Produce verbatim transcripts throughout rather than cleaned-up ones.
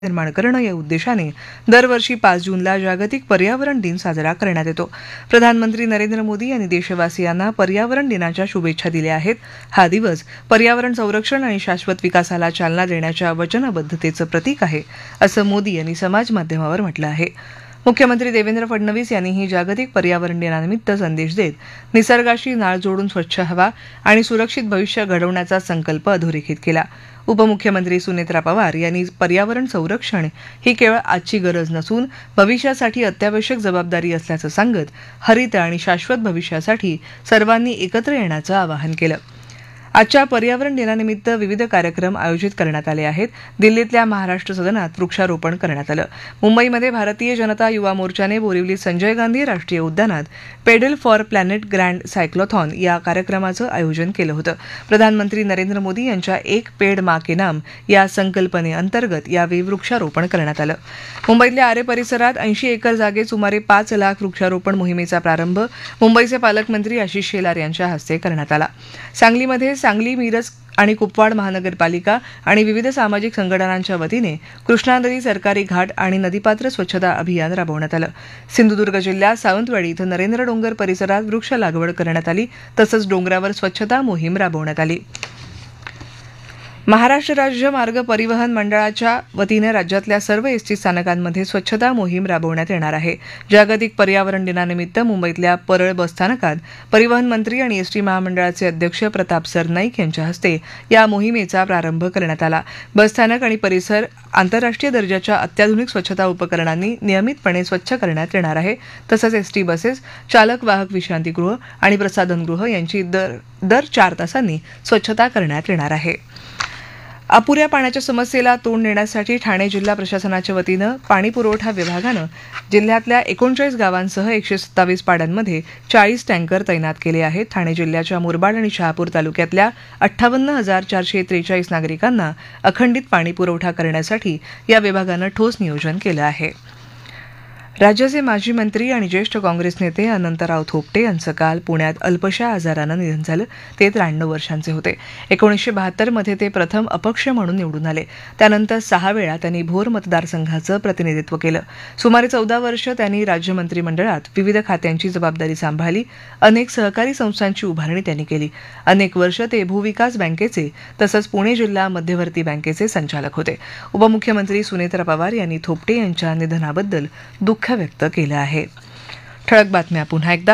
निर्माण करणं या उद्देशाने दरवर्षी पाच जूनला जागतिक पर्यावरण दिन साजरा करण्यात येतो. प्रधानमंत्री नरेंद्र मोदी यांनी देशवासियांना पर्यावरण दिनाच्या शुभेच्छा दिल्या आहेत. हा दिवस पर्यावरण संरक्षण आणि शाश्वत विकासाला चालना देण्याच्या वचनबद्धतेचं प्रतीक आहे, असं मोदी यांनी समाज माध्यमावर म्हटलं आहे. मुख्यमंत्री देवेंद्र फडणवीस यांनीही जागतिक पर्यावरण दिनानिमित्त संदेश देत निसर्गाशी नाळ जोडून स्वच्छ हवा आणि सुरक्षित भविष्य घडवण्याचा संकल्प अधोरेखित केला. उपमुख्यमंत्री सुनेत्रा पवार यांनी पर्यावरण संरक्षण ही केवळ आजची गरज नसून भविष्यासाठी अत्यावश्यक जबाबदारी असल्याचं सांगत हरित आणि शाश्वत भविष्यासाठी सर्वांनी एकत्र येण्याचं आवाहन केलं. आजच्या पर्यावरण दिनानिमित्त विविध कार्यक्रम आयोजित करण्यात आले आहेत. दिल्लीतल्या महाराष्ट्र सदनात वृक्षारोपण करण्यात आलं. मुंबईमध्ये भारतीय जनता युवा मोर्चाने बोरिवलीत संजय गांधी राष्ट्रीय उद्यानात pedal for planet grand cyclothon या कार्यक्रमाचं आयोजन केलं होतं. प्रधानमंत्री नरेंद्र मोदी यांच्या एक पेड मा के नाम या संकल्पनेअंतर्गत यावेळी वृक्षारोपण करण्यात आलं. मुंबईतल्या आरे परिसरात ऐंशी एकर जागेत सुमारे पाच लाख वृक्षारोपण मोहिमेचा प्रारंभ मुंबईचे पालकमंत्री आशिष शेलार यांच्या हस्ते करण्यात आला. सांगलीमध्ये सांगली, मिरज आणि कुपवाड महानगरपालिका आणि विविध सामाजिक संघटनांच्या वतीने कृष्णा नदी, सरकारी घाट आणि नदीपात्र स्वच्छता अभियान राबवण्यात आलं. सिंधुदुर्ग जिल्ह्यात सावंतवाडी इथं नरेंद्र डोंगर परिसरात वृक्ष लागवड करण्यात आली. तसंच डोंगरावर स्वच्छता मोहीम राबवण्यात आली. महाराष्ट्र राज्य मार्ग परिवहन मंडळाच्या वतीनं राज्यातल्या सर्व एसटी स्थानकांमध्ये स्वच्छता मोहीम राबवण्यात येणार आहे. जागतिक पर्यावरण दिनानिमित्त मुंबईतल्या परळ बसस्थानकात परिवहन मंत्री आणि एसटी महामंडळाचे अध्यक्ष प्रताप सरनाईक यांच्या हस्ते या मोहिमेचा प्रारंभ करण्यात आला. बसस्थानक आणि परिसर आंतरराष्ट्रीय दर्जाच्या अत्याधुनिक स्वच्छता उपकरणांनी नियमितपणे स्वच्छ करण्यात येणार आहे. तसंच एसटी बसेस, चालक वाहक विश्रांतीगृह आणि प्रसाधनगृह यांची दर दर चार तासांनी स्वच्छता करण्यात येणार आहे. अपुऱ्या पाण्याच्या समस्येला तोंड देण्यासाठी ठाणे जिल्हा प्रशासनाच्या वतीनं पाणीपुरवठा विभागानं जिल्ह्यातल्या एकोणचाळीस गावांसह एकशे सत्तावीस पाड्यांमध्ये चाळीस टँकर तैनात केले आहेत. ठाणे जिल्ह्याच्या मुरबाड आणि शहापूर तालुक्यातल्या अठ्ठावन्न हजार चारशे त्रेचाळीस नागरिकांना अखंडित पाणीपुरवठा करण्यासाठी या विभागानं ठोस नियोजन केलं आहे. राज्याचे माजी मंत्री आणि ज्येष्ठ काँग्रेस नेते अनंतराव थोपटे यांचं काल पुण्यात अल्पशा आजारानं निधन झालं. ते त्र्याण्णव वर्षांचे होते. एकोणीसशे बहात्तरमध्ये ते प्रथम अपक्ष म्हणून निवडून आले. त्यानंतर सहा वेळा त्यांनी भोर मतदारसंघाचं प्रतिनिधित्व केलं. सुमारे चौदा वर्ष त्यांनी राज्य मंत्रिमंडळात विविध खात्यांची जबाबदारी सांभाळली. अनेक सहकारी संस्थांची उभारणी त्यांनी केली. अनेक वर्ष ते भूविकास बँकेचे तसंच पुणे जिल्हा मध्यवर्ती बँकेचे संचालक होते. उपमुख्यमंत्री सुनेत्रा पवार यांनी थोपटे यांच्या निधनाबद्दल दुःख व्यक्त केलं आहे. ठळक बातम्या पुन्हा एकदा.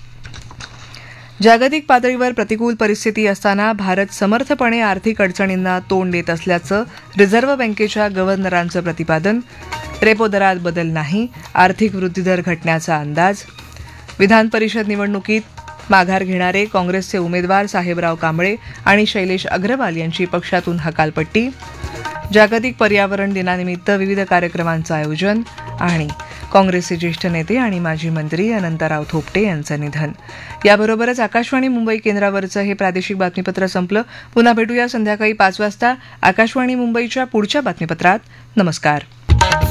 जागतिक पातळीवर प्रतिकूल परिस्थिती असताना भारत समर्थपणे आर्थिक अडचणींना तोंड देत असल्याचं रिझर्व्ह बँकेच्या गव्हर्नरांचं प्रतिपादन. रेपो दरात बदल नाही, आर्थिक वृद्धिदर घटण्याचा अंदाज. विधान परिषद निवडणुकीत माघार घेणारे काँग्रेसचे उमेदवार साहेबराव कांबळे आणि शैलेश अग्रवाल यांची पक्षातून हकालपट्टी. जागतिक पर्यावरण दिनानिमित्त विविध कार्यक्रमांचं आयोजन. आणि काँग्रेसचे ज्येष्ठ नेते आणि माजी मंत्री अनंतराव थोपटे यांचं निधन. याबरोबरच आकाशवाणी मुंबई केंद्रावरचं हे प्रादेशिक बातमीपत्र संपलं. पुन्हा भेटूया संध्याकाळी पाच वाजता आकाशवाणी मुंबईच्या पुढच्या बातमीपत्रात. नमस्कार.